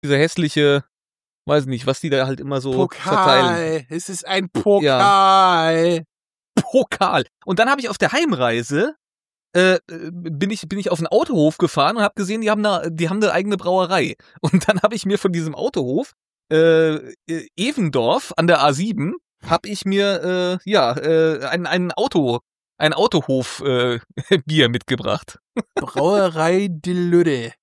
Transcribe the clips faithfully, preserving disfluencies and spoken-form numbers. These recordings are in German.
Dieser hässliche, weiß nicht, was die da halt immer so Pokal. verteilen. Es ist ein Pokal. Ja. Pokal. Und dann habe ich auf der Heimreise äh, bin ich bin ich auf einen Autohof gefahren und habe gesehen, die haben eine die haben eine eigene Brauerei. Und dann habe ich mir von diesem Autohof äh, Evendorf an der A sieben habe ich mir äh, ja äh, ein ein Auto ein Autohof äh, Bier mitgebracht. Brauerei de Lüde.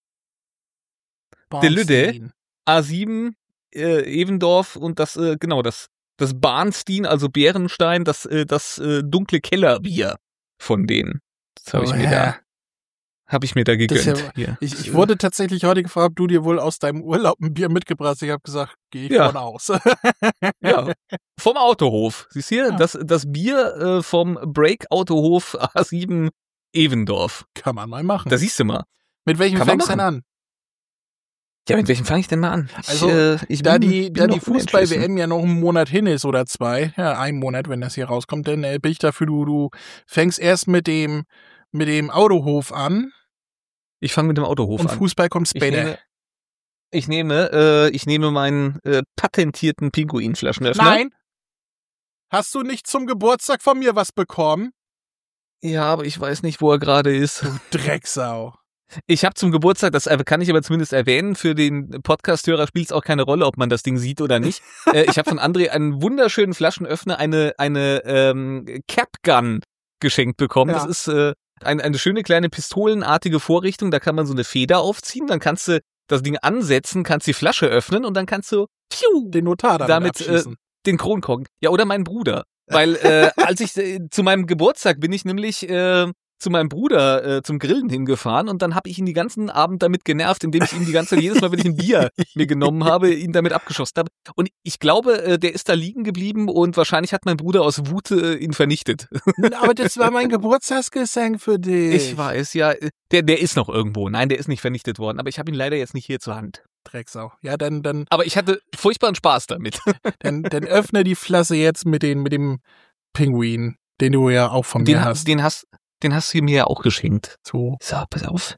De Lüde, A sieben, äh, Evendorf und das äh, genau das das Barnstein, also Bärenstein, das äh, das äh, dunkle Kellerbier von denen. Das habe ich oh, mir ja. da habe ich mir da gegönnt. Ja, Hier. ich, ich wurde tatsächlich heute gefragt, ob du dir wohl aus deinem Urlaub ein Bier mitgebracht hast. Ich habe gesagt, gehe ich Ja. von aus. Ja, vom Autohof. Siehst du hier, Ja. das, das Bier äh, vom Break-Autohof A sieben Evendorf. Kann man mal machen. Da siehst du mal. Mit welchem Kann man fängst du denn an? Ja, mit welchem fange ich denn mal an? Ich, Also, äh, ich Da bin, die, bin da die noch Fußball-W unentschlossen. M ja noch einen Monat hin ist oder zwei, ja, ein Monat, wenn das hier rauskommt, dann äh, bin ich dafür, du, du fängst erst mit dem, mit dem Autohof an Ich fange mit dem Autohof und an. Fußball kommt Ich später. nehme, ich nehme, äh, ich nehme meinen äh, patentierten Pinguinflaschenöffner. Nein! Hast du nicht zum Geburtstag von mir was bekommen? Ja, aber ich weiß nicht, wo er gerade ist. Du Drecksau. Ich habe zum Geburtstag, das kann ich aber zumindest erwähnen, für den Podcast-Hörer spielt es auch keine Rolle, ob man das Ding sieht oder nicht. äh, ich habe von André einen wunderschönen Flaschenöffner, eine eine ähm, Cap-Gun geschenkt bekommen. Ja. Das ist äh, ein, eine schöne kleine pistolenartige Vorrichtung, da kann man so eine Feder aufziehen, dann kannst du das Ding ansetzen, kannst die Flasche öffnen und dann kannst du pfiou, Den Notar damit, damit äh, abschießen. den Kronkorken. Ja, oder mein Bruder. Weil äh, als ich äh, zu meinem Geburtstag bin ich nämlich äh, zu meinem Bruder äh, zum Grillen hingefahren und dann habe ich ihn den ganzen Abend damit genervt, indem ich ihn die ganze Zeit, jedes Mal, wenn ich ein Bier mir genommen habe, ihn damit abgeschossen habe. Und ich glaube, äh, der ist da liegen geblieben und wahrscheinlich hat mein Bruder aus Wut äh, ihn vernichtet. Aber das war mein Geburtstagsgeschenk für dich. Ich weiß, ja. Der, der ist noch irgendwo. Nein, der ist nicht vernichtet worden, aber ich habe ihn leider jetzt nicht hier zur Hand. Drecksau. Ja, dann, dann, Aber ich hatte furchtbaren Spaß damit. dann, dann öffne die Flasche jetzt mit, den, mit dem Pinguin, den du ja auch von Den, mir ha- hast. den hast den hast du mir ja auch geschenkt. So. So, pass auf.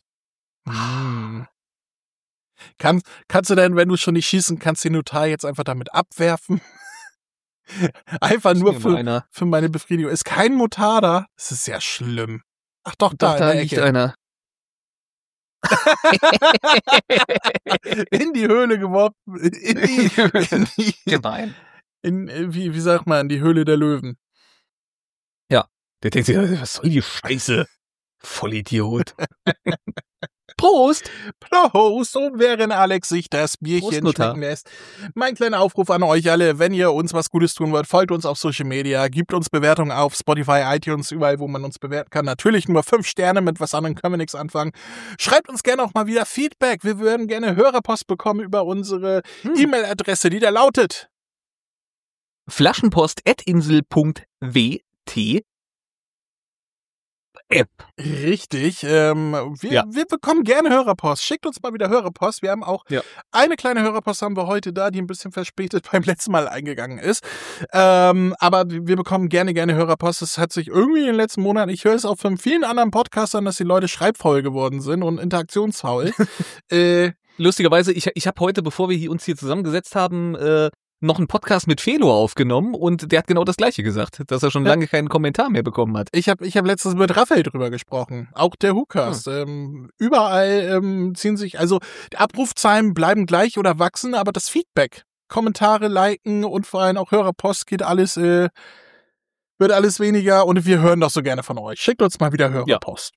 Mm. Kann, kannst du denn, wenn du schon nicht schießen kannst, den Notar jetzt einfach damit abwerfen? Einfach nur Ist mir mal für, einer. für meine Befriedigung. Ist kein Notar da? Das ist ja schlimm. Ach doch, da, Doch, da in der liegt Ecke. einer. In die Höhle geworfen. In die, in die, Gemein. in, wie, wie sagt man, in die Höhle der Löwen. Der denkt sich, was soll die Scheiße? Vollidiot. Prost! Prost, und während Alex sich das Bierchen Prost, Notar. schmecken lässt. Mein kleiner Aufruf an euch alle, wenn ihr uns was Gutes tun wollt, folgt uns auf Social Media, gebt uns Bewertungen auf Spotify, iTunes, überall, wo man uns bewerten kann. Natürlich nur fünf Sterne, mit was anderem können wir nichts anfangen. Schreibt uns gerne auch mal wieder Feedback. Wir würden gerne Hörerpost bekommen über unsere Hm. E-Mail-Adresse, die da lautet. Flaschenpost at insel punkt w t App. Richtig. Ähm, wir, Ja. wir bekommen gerne Hörerpost. Schickt uns mal wieder Hörerpost. Wir haben auch Ja. eine kleine Hörerpost haben wir heute da, die ein bisschen verspätet beim letzten Mal eingegangen ist. Ähm, aber wir bekommen gerne, gerne Hörerpost. Es hat sich irgendwie in den letzten Monaten, ich höre es auch von vielen anderen Podcastern, dass die Leute schreibfaul geworden sind und interaktionsfaul. äh, Lustigerweise, ich, ich habe heute, bevor wir hier uns hier zusammengesetzt haben, äh, noch einen Podcast mit Felo aufgenommen und der hat genau das Gleiche gesagt, dass er schon Ja. lange keinen Kommentar mehr bekommen hat. Ich habe ich hab letztens mit Raphael drüber gesprochen. Auch der Hookast. Ähm, überall ähm, ziehen sich, also die Abrufzahlen bleiben gleich oder wachsen, aber das Feedback, Kommentare, Liken und vor allem auch Hörerpost geht alles, äh, wird alles weniger und wir hören doch so gerne von euch. Schickt uns mal wieder Hörerpost.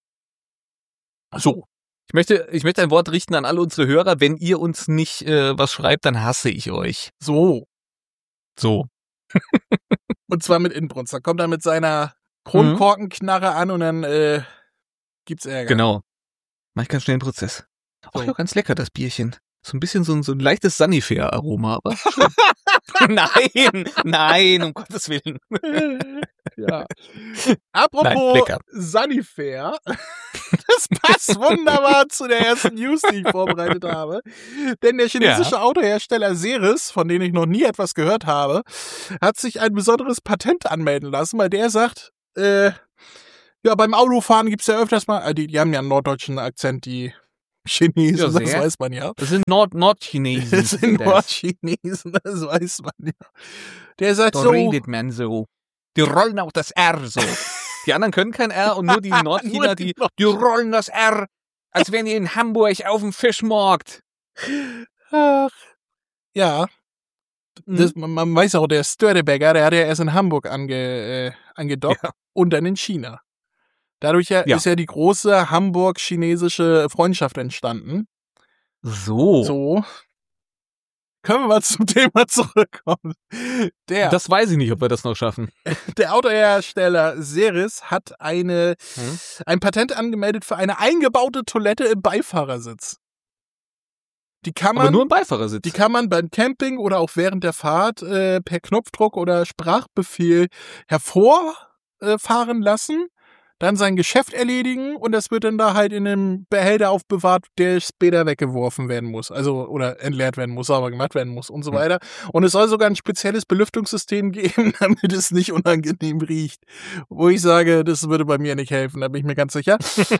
So. Ich möchte, ich möchte ein Wort richten an alle unsere Hörer. Wenn ihr uns nicht äh, was schreibt, dann hasse ich euch. So. So. Und zwar mit Inbrunst. Da kommt er mit seiner Kronkorkenknarre an und dann äh, gibt's Ärger. Genau. Mach ich ganz schnell einen Prozess. Ach ja, ganz lecker, das Bierchen. So ein bisschen so ein, so ein leichtes Sanifair-Aroma, aber schön. Nein, nein, um Gottes Willen. Ja. Apropos Nein, lecker. Sanifair. Das passt wunderbar zu der ersten News, die ich vorbereitet habe. Denn der chinesische Ja. Autohersteller Seres, von dem ich noch nie etwas gehört habe, hat sich ein besonderes Patent anmelden lassen, weil der sagt, äh, ja, beim Autofahren gibt's ja öfters mal, äh, die, die haben ja einen norddeutschen Akzent, die Chinesen, Ja, das sehr. weiß man ja. Das sind Nord Nordchinesen. Das sind Nordchinesen, das weiß man ja. Der sagt Da so. redet man so. Die rollen auch das R so. Die anderen können kein R und nur die Nordchina, Nur die die, die rollen das R, als wären die in Hamburg auf dem Fischmarkt. Ach, ja. Das, Mhm. man, man weiß auch, der Störtebecker, der hat ja erst in Hamburg ange, äh, angedockt Ja. und dann in China. Dadurch ja, Ja. ist ja die große Hamburg-chinesische Freundschaft entstanden. So. So. Können wir mal zum Thema zurückkommen. Der, Das weiß ich nicht, ob wir das noch schaffen. der Autohersteller Seres hat eine, Hm? ein Patent angemeldet für eine eingebaute Toilette im Beifahrersitz. Die kann man, Aber nur im Beifahrersitz. die kann man beim Camping oder auch während der Fahrt äh, per Knopfdruck oder Sprachbefehl hervorfahren lassen, dann sein Geschäft erledigen und das wird dann da halt in einem Behälter aufbewahrt, der später weggeworfen werden muss. Also, oder entleert werden muss, sauber gemacht werden muss und so Hm. weiter. Und es soll sogar ein spezielles Belüftungssystem geben, damit es nicht unangenehm riecht. Wo ich sage, das würde bei mir nicht helfen, da bin ich mir ganz sicher.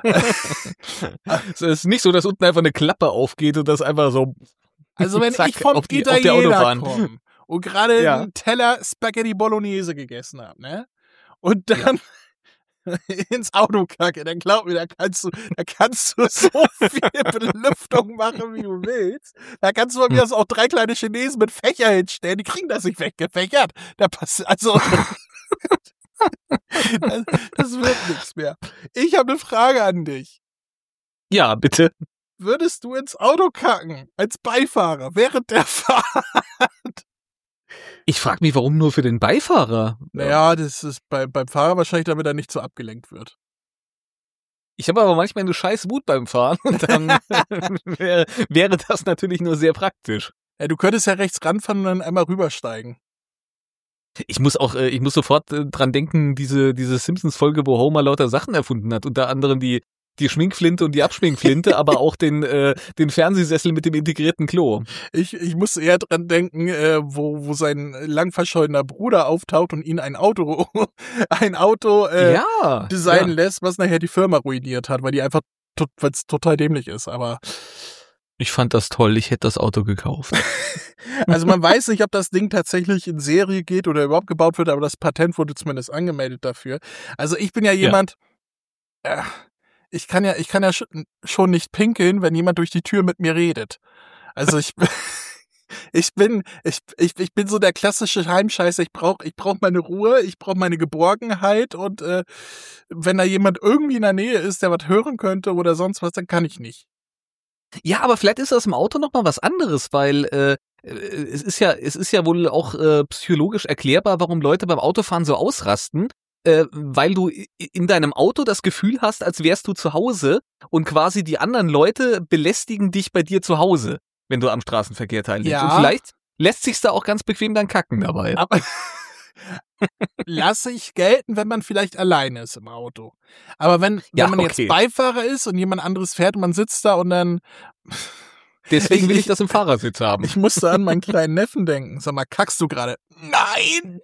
Es ist nicht so, dass unten einfach eine Klappe aufgeht und das einfach so. Also wenn zack, ich vom auf die- auf der Italiener Autobahn. komme und gerade Ja. einen Teller Spaghetti Bolognese gegessen habe, ne? Und dann ins Auto kacke, dann glaub mir, da kannst du, da kannst du so viel Belüftung machen, wie du willst. Da kannst du bei mir Hm. aus auch drei kleine Chinesen mit Fächer hinstellen, die kriegen das nicht weggefächert. Da passt, also, das, das wird nichts mehr. Ich habe eine Frage an dich. Ja, bitte. Würdest du ins Auto kacken als Beifahrer während der Fahrt? Ich frage mich, warum nur für den Beifahrer? Naja, das ist bei, beim Fahrer wahrscheinlich, damit er nicht so abgelenkt wird. Ich habe aber manchmal eine scheiß Wut beim Fahren und dann wäre, wäre das natürlich nur sehr praktisch. Ja, du könntest ja rechts ranfahren und dann einmal rübersteigen. Ich muss auch, äh, ich muss sofort äh, dran denken, diese, diese Simpsons-Folge, wo Homer lauter Sachen erfunden hat, unter anderem die, die Schminkflinte und die Abschminkflinte, aber auch den, äh, den Fernsehsessel mit dem integrierten Klo. Ich, ich muss eher dran denken, äh, wo, wo sein lang verschollener Bruder auftaucht und ihn ein Auto, ein Auto äh, ja. designen ja. lässt, was nachher die Firma ruiniert hat, weil die einfach tot, weil's total dämlich ist. Aber Ich fand das toll, ich hätte das Auto gekauft. also man weiß nicht, ob das Ding tatsächlich in Serie geht oder überhaupt gebaut wird, aber das Patent wurde zumindest angemeldet dafür. Also ich bin ja jemand, ja. äh, ich kann ja, ich kann ja schon nicht pinkeln, wenn jemand durch die Tür mit mir redet. Also ich, ich bin, ich, ich, ich bin so der klassische Heimscheißer. Ich brauche, ich brauche meine Ruhe, ich brauche meine Geborgenheit und äh, wenn da jemand irgendwie in der Nähe ist, der was hören könnte oder sonst was, dann kann ich nicht. Ja, aber vielleicht ist das im Auto noch mal was anderes, weil äh, es ist ja, es ist ja wohl auch äh, psychologisch erklärbar, warum Leute beim Autofahren so ausrasten. Äh, weil du in deinem Auto das Gefühl hast, als wärst du zu Hause und quasi die anderen Leute belästigen dich bei dir zu Hause, wenn du am Straßenverkehr teilnimmst. Ja. Und vielleicht lässt sich's da auch ganz bequem dann kacken dabei. Aber lasse ich gelten, wenn man vielleicht alleine ist im Auto. Aber wenn, Ja, wenn man okay. jetzt Beifahrer ist und jemand anderes fährt und man sitzt da und dann Deswegen will ich ich- das im Fahrersitz haben. ich musste an meinen kleinen Neffen denken. Sag mal, kackst du gerade? Nein!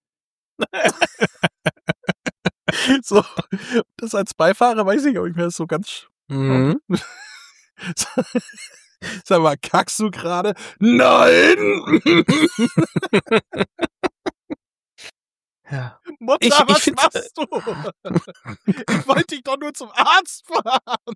So, das als Beifahrer weiß ich, ob ich mir das so ganz. Mhm. Sag mal, kackst du gerade? Nein! Ja. Mutter, Ich- ich was find's- machst du? Ich wollte dich doch nur zum Arzt fahren.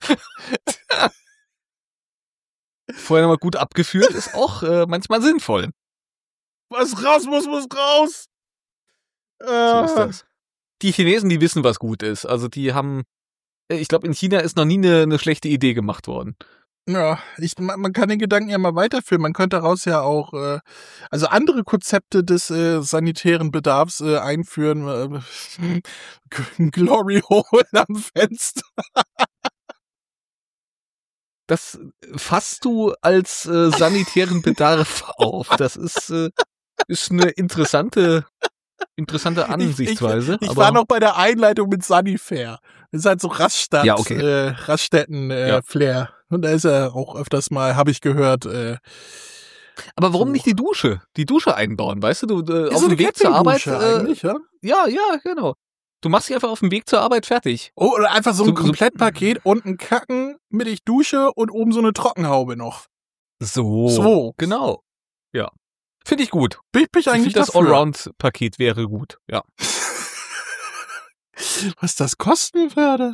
Vorher nochmal gut abgeführt ist auch äh, manchmal sinnvoll. Was raus muss, muss raus. So Äh, ist das. Die Chinesen, die wissen, was gut ist. Also die haben, äh, ich glaube, in China ist noch nie eine, eine schlechte Idee gemacht worden. Ja, ich, man man kann den Gedanken ja mal weiterführen. Man könnte daraus ja auch, äh, also andere Konzepte des äh, sanitären Bedarfs äh, einführen. Äh, Glory Hole am Fenster. Das fasst du als äh, sanitären Bedarf auf. Das ist, äh, ist eine interessante, interessante Ansichtsweise. Ich, ich, ich aber war noch bei der Einleitung mit Sanifair. Das ist halt so Raststadt, Ja, okay. äh, Raststätten-Flair. Ja. Und da ist er auch öfters mal, habe ich gehört, äh, aber warum so. nicht die Dusche? Die Dusche einbauen, weißt du? Du äh, ist auf so dem eine Weg zur Arbeit. Campingdusche Äh, eigentlich, ja? ja, ja, genau. Du machst dich einfach auf dem Weg zur Arbeit fertig. Oh, oder einfach so ein So- Komplettpaket, unten Kacken, mittig Dusche und oben so eine Trockenhaube noch. So. So. Genau. Ja. Finde ich gut. Bin ich Ich eigentlich finde, das dafür. Allround-Paket wäre gut. Ja. Was das kosten würde?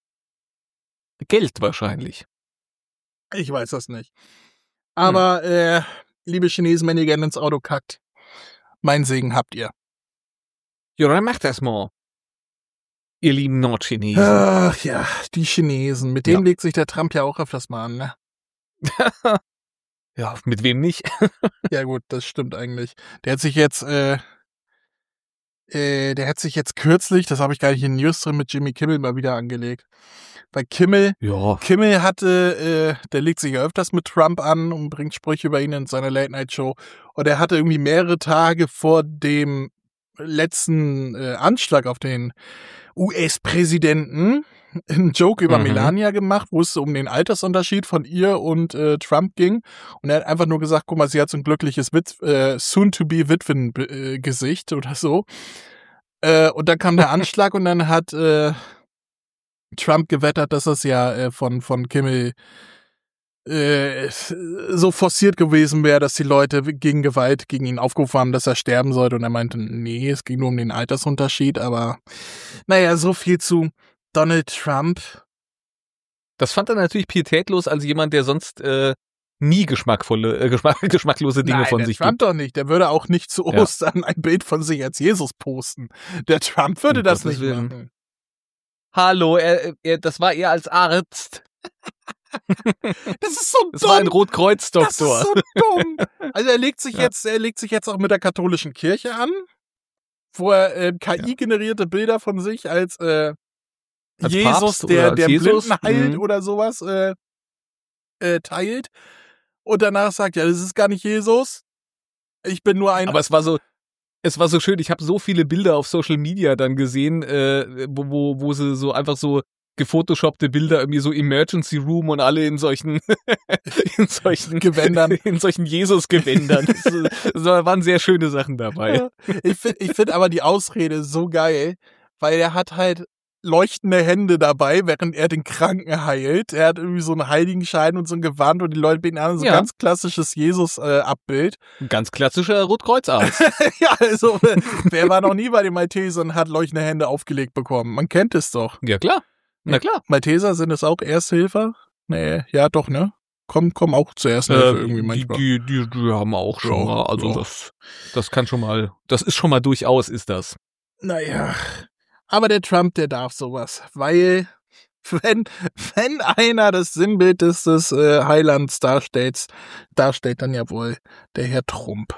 Geld wahrscheinlich. Ich weiß das nicht. Aber, äh, liebe Chinesen, wenn ihr gerne ins Auto kackt, mein Segen habt ihr. Ja, dann macht das mal. Ihr lieben Nordchinesen. Ach ja, die Chinesen. Mit denen Ja. legt sich der Trump ja auch öfters mal an, ne? Ja, mit wem nicht? Ja gut, das stimmt eigentlich. Der hat sich jetzt, äh, äh, der hat sich jetzt kürzlich, das habe ich gar nicht in News drin, mit Jimmy Kimmel mal wieder angelegt. Bei Kimmel, Ja. Kimmel hatte, äh, der legt sich ja öfters mit Trump an und bringt Sprüche über ihn in seiner Late-Night-Show. Und er hatte irgendwie mehrere Tage vor dem letzten äh, Anschlag auf den U S-Präsidenten einen Joke über Mhm. Melania gemacht, wo es um den Altersunterschied von ihr und äh, Trump ging. Und er hat einfach nur gesagt, guck mal, sie hat so ein glückliches Wit- äh, Soon-to-be-Witwen-Gesicht oder so. Äh, und dann kam der Anschlag und dann hat äh, Trump gewettert, dass das ja äh, von, von Kimmel äh, so forciert gewesen wäre, dass die Leute gegen Gewalt gegen ihn aufgerufen haben, dass er sterben sollte. Und er meinte, nee, es ging nur um den Altersunterschied. Aber naja, so viel zu Donald Trump. Das fand er natürlich pietätlos als jemand, der sonst äh, nie geschmackvolle, äh, geschmack, geschmacklose Dinge Nein, von der sich Trump gibt. doch nicht. Der würde auch nicht zu Ja. Ostern ein Bild von sich als Jesus posten. Der Trump würde Um das Gottes nicht Willen. machen. Hallo, er, er, das war er als Arzt. Das ist so Das war ein dumm. Das ist Rotkreuz-Doktor. so dumm. Also er legt sich Ja. jetzt, er legt sich jetzt auch mit der katholischen Kirche an, wo er äh, K I-generierte Bilder von sich als, äh, Als Jesus, Papst oder der, als der Jesus? Blinden heilt Mhm. oder sowas, äh, äh, teilt. Und danach sagt, ja, das ist gar nicht Jesus. Ich bin nur ein... Aber es war so, es war so schön. Ich habe so viele Bilder auf Social Media dann gesehen, äh, wo, wo, wo sie so einfach so gefotoshoppte Bilder, irgendwie so Emergency Room und alle in solchen, in solchen Gewändern. in solchen Jesus-Gewändern. Das, das waren sehr schöne Sachen dabei. Ich finde ich find aber die Ausrede so geil, weil er hat halt leuchtende Hände dabei, während er den Kranken heilt. Er hat irgendwie so einen Heiligenschein und so ein Gewand und die Leute beten an, so ein Ja. ganz klassisches Jesus-Abbild. Ein ganz klassischer Rotkreuzarzt. Ja, also, wer war noch nie bei den Maltesern und hat leuchtende Hände aufgelegt bekommen? Man kennt es doch. Ja, klar. Na klar. Malteser, sind es auch Ersthilfer? Nee, ja doch, ne? Kommen komm auch zur Ersthilfe Äh, irgendwie die, manchmal. die, die, die haben auch schon Ja, mal, also ja. das, das kann schon mal, das ist schon mal durchaus, ist das. Naja, aber der Trump, der darf sowas, weil wenn, wenn einer das Sinnbild des, des äh, Heilands darstellt, darstellt, dann ja wohl der Herr Trump.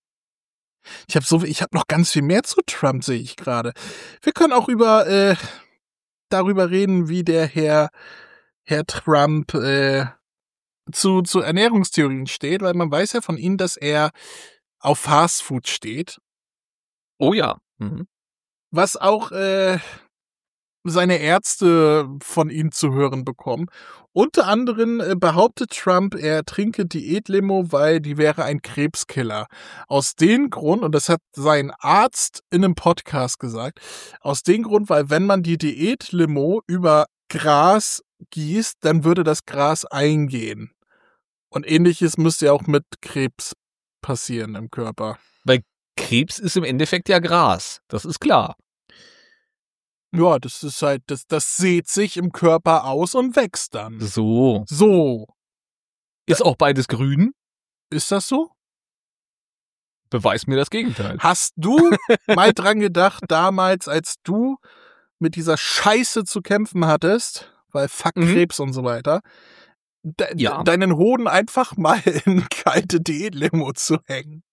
Ich habe so, ich habe noch ganz viel mehr zu Trump, sehe ich gerade. Wir können auch über äh, darüber reden, wie der Herr Herr Trump äh, zu zu Ernährungstheorien steht, weil man weiß ja von ihm, dass er auf Fastfood steht. Oh ja. Mhm. Was auch äh, seine Ärzte von ihm zu hören bekommen. Unter anderem äh, behauptet Trump, er trinke Diätlimo, weil die wäre ein Krebskiller. Aus dem Grund, und das hat sein Arzt in einem Podcast gesagt, aus dem Grund, weil wenn man die Diätlimo über Gras gießt, dann würde das Gras eingehen. Und ähnliches müsste ja auch mit Krebs passieren im Körper. Krebs ist im Endeffekt ja Gras. Das ist klar. Ja, das ist halt, das, das sät sich im Körper aus und wächst dann. So. So, Ist auch beides grün? ist das so? Beweis mir das Gegenteil. Hast du mal dran gedacht, damals, als du mit dieser Scheiße zu kämpfen hattest, weil fuck Mhm. Krebs und so weiter, de Ja. deinen Hoden einfach mal in kalte Diätlimo zu hängen?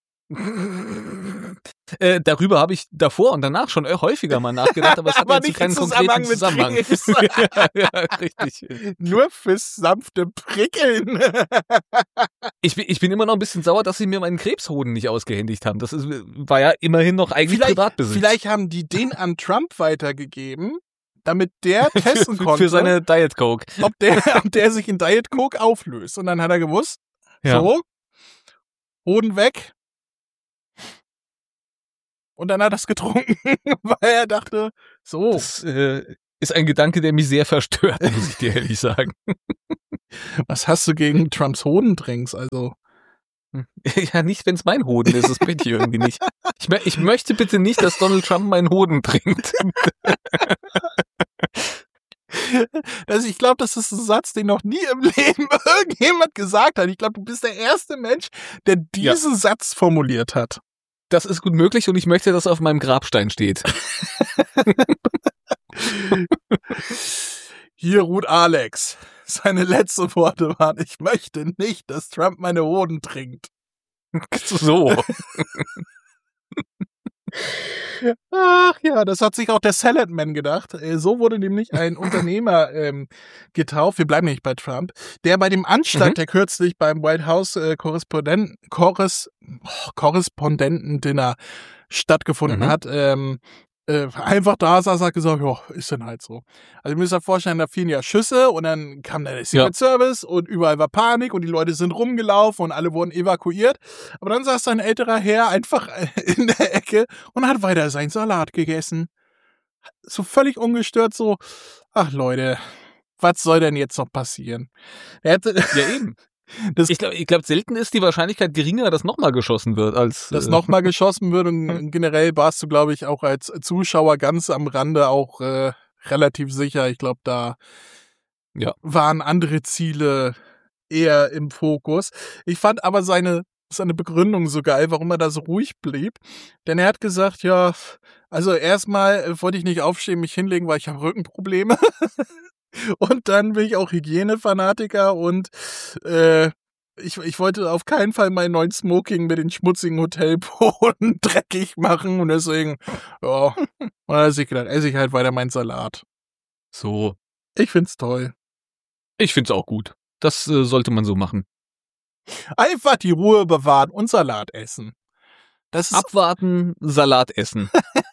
Äh, darüber habe ich davor und danach schon häufiger mal nachgedacht, aber es hat Aber jetzt nicht keinen im Zusammenhang konkreten mit Zusammenhang. Krebs. ja, richtig. Nur fürs sanfte Prickeln. Ich bin, ich bin immer noch ein bisschen sauer, dass sie mir meinen Krebshoden nicht ausgehändigt haben. Das ist, war ja immerhin noch eigentlich Vielleicht, Privatbesitz. vielleicht haben die den an Trump weitergegeben, damit der testen für, konnte, für seine Diet Coke. ob der, ob der sich in Diet Coke auflöst. Und dann hat er gewusst, Ja. so, Hoden weg. Und dann hat er es getrunken, weil er dachte, so. Das äh, ist ein Gedanke, der mich sehr verstört, muss ich dir ehrlich sagen. Was hast du gegen Trumps Hodendrinks? Also. Ja, nicht, wenn es mein Hoden ist, das bitte ich irgendwie nicht. Ich, mö- ich möchte bitte nicht, dass Donald Trump meinen Hoden trinkt. Das, ich glaube, das ist ein Satz, den noch nie im Leben irgendjemand gesagt hat. Ich glaube, du bist der erste Mensch, der diesen ja. Satz formuliert hat. Das ist gut möglich und ich möchte, dass er auf meinem Grabstein steht. Hier ruht Alex. Seine letzten Worte waren, ich möchte nicht, dass Trump meine Hoden trinkt. So. Ach ja, das hat sich auch der Saladman gedacht. So wurde nämlich ein Unternehmer ähm, getauft, wir bleiben nicht bei Trump, der bei dem Anschlag, mhm. der kürzlich beim White House äh, Korrespondenten, Korres, oh, Korrespondenten-Dinner stattgefunden mhm. hat, ähm, äh, einfach da saß, hat gesagt, ja, ist denn halt so. Also ihr müsst euch vorstellen, da fielen ja Schüsse und dann kam der Secret ja. Service und überall war Panik und die Leute sind rumgelaufen und alle wurden evakuiert. Aber dann saß ein älterer Herr einfach in der Ecke und hat weiter seinen Salat gegessen. So völlig ungestört so, ach Leute, was soll denn jetzt noch passieren? Er hätte, ja eben. Das ich glaube, ich glaub, selten ist die Wahrscheinlichkeit geringer, dass nochmal geschossen wird, als dass äh, nochmal geschossen wird. Und generell warst du, glaube ich, auch als Zuschauer ganz am Rande auch äh, relativ sicher. Ich glaube, da ja. waren andere Ziele eher im Fokus. Ich fand aber seine seine Begründung so geil, warum er da so ruhig blieb. Denn er hat gesagt, ja, also erstmal wollte ich nicht aufstehen, mich hinlegen, weil ich habe Rückenprobleme. Und dann bin ich auch Hygienefanatiker und äh, ich, ich wollte auf keinen Fall meinen neuen Smoking mit den schmutzigen Hotelboden dreckig machen und deswegen, ja, und dann habe ich gedacht, esse ich halt weiter meinen Salat. So. Ich find's toll. Ich find's auch gut. Das äh, sollte man so machen. Einfach die Ruhe bewahren und Salat essen. Das ist Abwarten, Salat essen.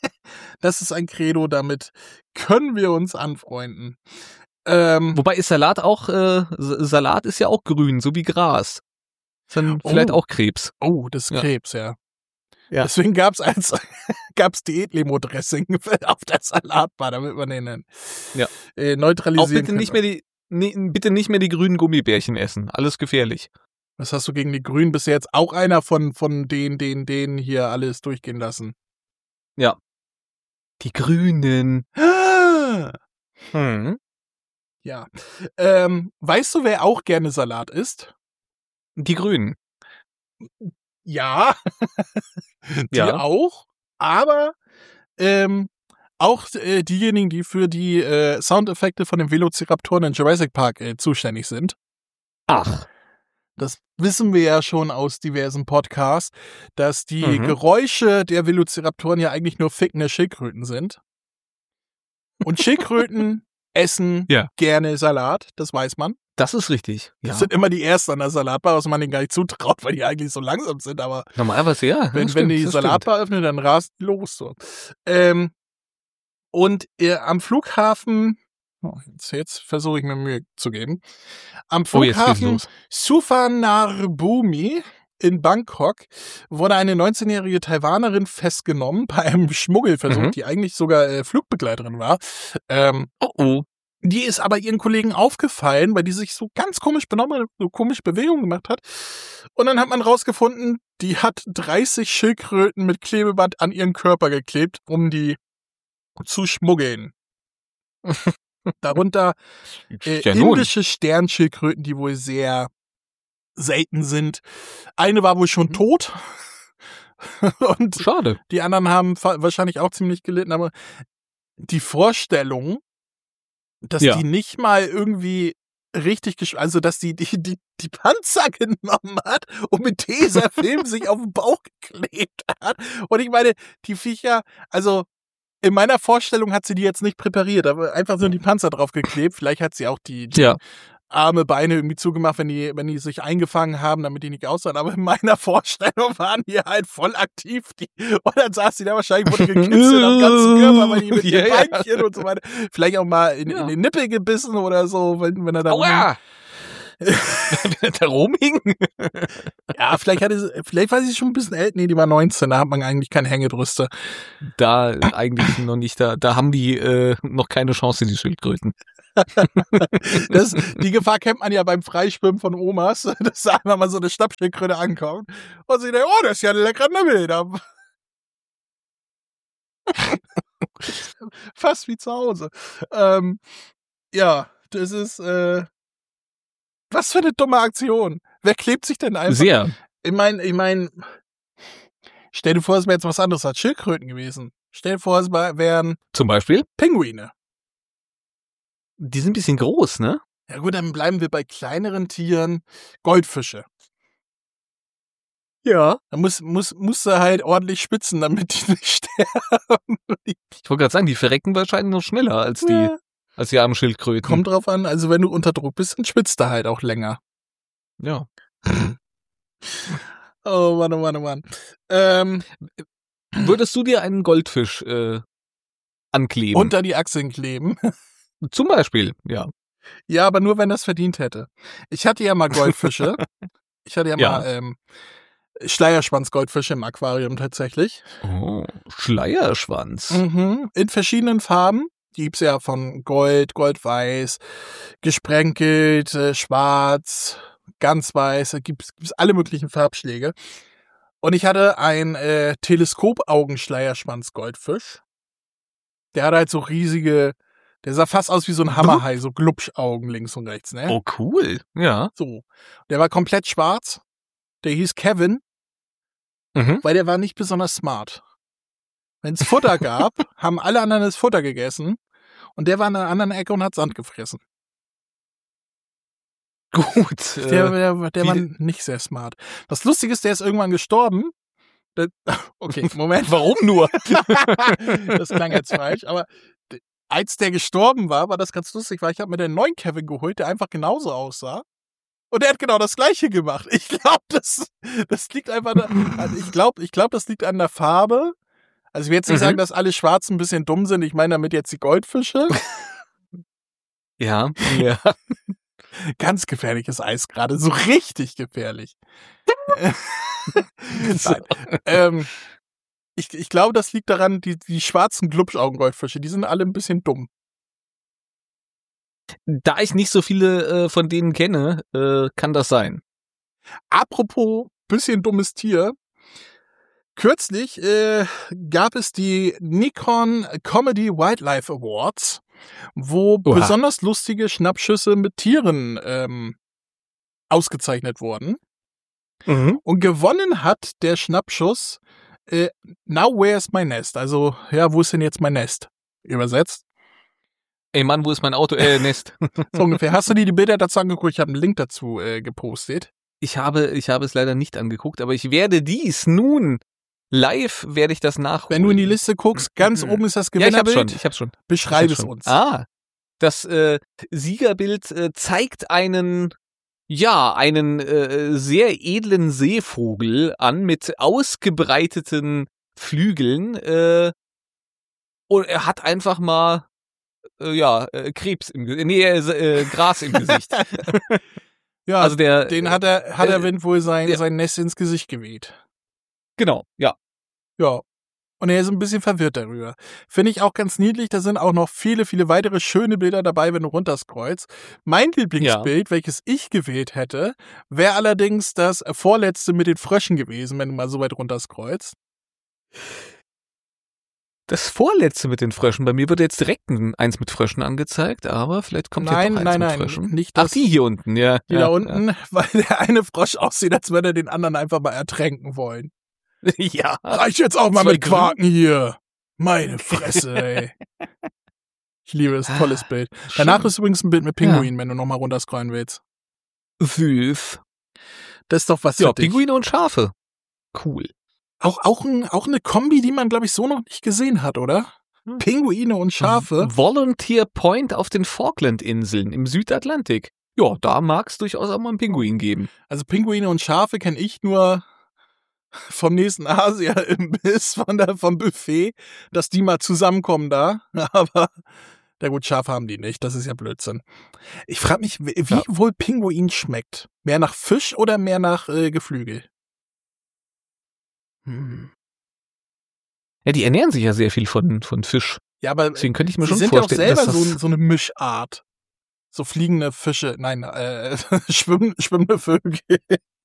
Das ist ein Credo, damit können wir uns anfreunden. Ähm, Wobei ist Salat auch, äh, Salat ist ja auch grün, so wie Gras. Ist dann oh, vielleicht auch Krebs. Oh, das ist ja. Krebs, ja. ja. Deswegen gab's als gab's Diät-Limo-Dressing auf der Salatbar, damit man den ja. äh, neutralisieren auch bitte kann. nicht mehr die, nee, bitte nicht mehr die grünen Gummibärchen essen. Alles gefährlich. Was hast du gegen die Grünen? Bist du jetzt auch einer von, von denen, denen, denen hier alles durchgehen lassen? Ja. Die Grünen. hm. Ja. Ähm, weißt du, wer auch gerne Salat isst? Die Grünen. Ja. Die ja. auch. Aber ähm, auch äh, diejenigen, die für die äh, Soundeffekte von den Velociraptoren in Jurassic Park äh, zuständig sind. Ach. Das wissen wir ja schon aus diversen Podcasts, dass die mhm. Geräusche der Velociraptoren ja eigentlich nur fickende Schildkröten sind. Und Schildkröten essen ja. gerne Salat, das weiß man. Das ist richtig. Das ja. sind immer die Ersten an der Salatbar, was man denen gar nicht zutraut, weil die eigentlich so langsam sind. Aber normalerweise ja. Wenn, stimmt, wenn die Salatbar öffnen, dann rast die los. So. Ähm, und äh, am Flughafen, oh, jetzt, jetzt versuche ich mir Mühe zu geben, am Flughafen oh, Suvarnabhumi in Bangkok wurde eine neunzehnjährige Taiwanerin festgenommen bei einem Schmuggelversuch, mhm. die eigentlich sogar äh, Flugbegleiterin war. Ähm, oh oh. Die ist aber ihren Kollegen aufgefallen, weil die sich so ganz komisch benommen hat, so komische Bewegungen gemacht hat. Und dann hat man rausgefunden, die hat dreißig Schildkröten mit Klebeband an ihren Körper geklebt, um die zu schmuggeln. Darunter äh, ja, indische Sternschildkröten, die wohl sehr selten sind. Eine war wohl schon tot. Und schade. Die anderen haben wahrscheinlich auch ziemlich gelitten, aber die Vorstellung, dass ja. die nicht mal irgendwie richtig, gesch- also dass die, die, die, die Panzer genommen hat und mit Tesafilm sich auf den Bauch geklebt hat. Und ich meine, die Viecher, also in meiner Vorstellung hat sie die jetzt nicht präpariert, aber einfach so die Panzer drauf geklebt. Vielleicht hat sie auch die, die ja. Arme, Beine irgendwie zugemacht, wenn die, wenn die sich eingefangen haben, damit die nicht aussahen. Aber in meiner Vorstellung waren die halt voll aktiv. Die, und dann saß die da wahrscheinlich, wurde gekitzelt am ganzen Körper, weil die mit yeah, den Beinchen ja. und so weiter. Vielleicht auch mal in, ja. in den Nippel gebissen oder so, wenn, wenn er da Aua! Wenn er da rumhing? Ja, vielleicht hatte sie, vielleicht war sie schon ein bisschen älter. Nee, die war neunzehn, da hat man eigentlich keine Hängebrüste. Da eigentlich noch nicht, da, da haben die äh, noch keine Chance, die Schildkröten. Das, die Gefahr kennt man ja beim Freischwimmen von Omas, dass da einfach mal so eine Schnappschildkröte ankommt und sie denkt, oh, das ist ja ein leckerer Nibbel. Fast wie zu Hause. Ähm, ja, das ist, äh, was für eine dumme Aktion. Wer klebt sich denn einfach? Sehr. Ich meine, ich meine, stell dir vor, es wäre jetzt was anderes als Schildkröten gewesen. Stell dir vor, es wären Zum Beispiel? Pinguine. Die sind ein bisschen groß, ne? Ja gut, dann bleiben wir bei kleineren Tieren. Goldfische. Ja. Da muss, muss, musst du halt ordentlich spitzen, damit die nicht sterben. Ich wollte gerade sagen, die verrecken wahrscheinlich noch schneller als die, Ja. als die armen Schildkröten. Kommt drauf an, also wenn du unter Druck bist, dann schwitzt du halt auch länger. Ja. Oh Mann, oh Mann, oh Mann. Ähm, Würdest du dir einen Goldfisch äh, ankleben? unter die Achseln kleben. Zum Beispiel, ja. Ja, aber nur, wenn das verdient hätte. Ich hatte ja mal Goldfische. Ich hatte ja, Ja. mal ähm, Schleierschwanz-Goldfische im Aquarium tatsächlich. Oh, Schleierschwanz. Mhm. In verschiedenen Farben. Die gibt's ja von Gold, Goldweiß, gesprenkelt, äh, schwarz, ganz weiß. Da gibt's, gibt's alle möglichen Farbschläge. Und ich hatte ein äh, Teleskop-Augenschleierschwanz-Goldfisch. Der hatte halt so riesige, der sah fast aus wie so ein Hammerhai, so Glubschaugen links und rechts, ne? Oh, cool. Ja. So. Der war komplett schwarz. Der hieß Kevin, Mhm. weil der war nicht besonders smart. Wenn es Futter gab, haben alle anderen das Futter gegessen und der war in einer anderen Ecke und hat Sand gefressen. Gut. Der, Äh, der, der wie- war nicht sehr smart. Das Lustige ist, der ist irgendwann gestorben. Der, okay, Moment. warum nur? Das klang jetzt falsch, aber d- als der gestorben war, war das ganz lustig, weil ich habe mir den neuen Kevin geholt, der einfach genauso aussah. Und er hat genau das Gleiche gemacht. Ich glaube, das, das liegt einfach, da, also ich glaube, ich glaube, das liegt an der Farbe. Also ich will jetzt nicht Mhm. sagen, dass alle Schwarzen ein bisschen dumm sind. Ich meine damit jetzt die Goldfische. Ja. Ja. Ganz gefährliches Eis gerade, so richtig gefährlich. Nein. Ähm, ich, ich glaube, das liegt daran, die, die schwarzen Glubschaugen-Goldfische, die sind alle ein bisschen dumm. Da ich nicht so viele äh, von denen kenne, äh, kann das sein. Apropos bisschen dummes Tier. Kürzlich äh, gab es die Nikon Comedy Wildlife Awards, wo Oha. besonders lustige Schnappschüsse mit Tieren ähm, ausgezeichnet wurden. Mhm. Und gewonnen hat der Schnappschuss äh, Now Where's My Nest? Also, ja, wo ist denn jetzt mein Nest? Übersetzt. Ey Mann, wo ist mein Auto? Äh, Nest. So ungefähr. Hast du dir die Bilder dazu angeguckt? Ich habe einen Link dazu äh, gepostet. Ich habe, ich habe es leider nicht angeguckt, aber ich werde dies nun live werde ich das nachholen. Wenn du in die Liste guckst, ganz Mhm. oben ist das ja, ich hab's Gewinnerbild. schon, ich hab's schon. Beschreib Ich es hab's schon. uns. Ah, das äh, Siegerbild äh, zeigt einen, ja, einen äh, sehr edlen Seevogel an mit ausgebreiteten Flügeln. Äh, und er hat einfach mal, äh, ja, äh, Krebs im Gesicht, nee, äh, äh, Gras im Gesicht. Ja, Also der, den hat er, hat er äh, Wind wohl sein, ja. sein Nest ins Gesicht geweht. genau, ja. Ja. Und er ist ein bisschen verwirrt darüber. Finde ich auch ganz niedlich. Da sind auch noch viele, viele weitere schöne Bilder dabei, wenn du runterscrollst. Mein Lieblingsbild, welches ich gewählt hätte, wäre allerdings das vorletzte mit den Fröschen gewesen, wenn du mal so weit runterscrollst. Das vorletzte mit den Fröschen. Bei mir wird jetzt direkt ein, eins mit Fröschen angezeigt, aber vielleicht kommt Nein, hier doch eins nein, mit nein, Fröschen. nicht Ach, das- die hier unten, ja. Die ja, da unten, weil der eine Frosch aussieht, als würde er den anderen einfach mal ertränken wollen. Ja. ja. Reicht jetzt auch mal Zwei mit Quaken hier. Meine Fresse, ey. Ich liebe es, tolles Bild. Danach Schön. ist übrigens ein Bild mit Pinguinen, wenn du nochmal runterscrollen willst. Süß. Das ist doch was Ja, für dich. Pinguine und Schafe. Cool. Auch, auch, ein, auch eine Kombi, die man, glaube ich, so noch nicht gesehen hat, oder? Hm. Pinguine und Schafe. Volunteer Point auf den Falklandinseln im Südatlantik. Ja, da mag es durchaus auch mal einen Pinguin geben. Also Pinguine und Schafe kenne ich nur vom nächsten Asia-Imbiss, von der, vom Buffet, dass die mal zusammenkommen da. Aber Na gut, Schafe haben die nicht, das ist ja Blödsinn. Ich frage mich, wie Ja. wohl Pinguin schmeckt. Mehr nach Fisch oder mehr nach äh, Geflügel? Hm. Ja, die ernähren sich ja sehr viel von, von Fisch. Ja, aber Deswegen könnte ich mir sie schon sind ja auch vorstellen, selber dass so, das... so eine Mischart. So fliegende Fische, nein, äh, schwimm, schwimmende Vögel.